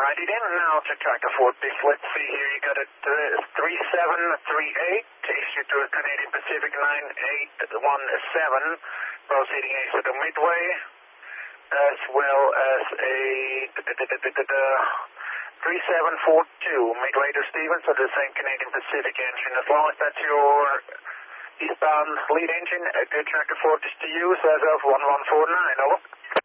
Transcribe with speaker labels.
Speaker 1: Alrighty then, now to tractor 40. Let's see here, you got a 3738, takes you to a Canadian Pacific 9817, proceeding east to the Midway, as well as a 3742, Midway to Stevens, so the same Canadian Pacific engine. As long as that's your eastbound lead engine, a good tractor 40 to use as of 1149, over.